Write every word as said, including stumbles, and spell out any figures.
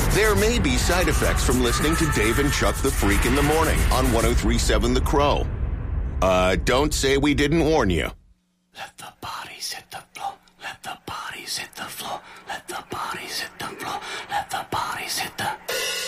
There may be side effects from listening to Dave and Chuck the Freak in the morning on one oh three point seven The Crow. Uh, don't say we didn't warn you. Let the bodies hit the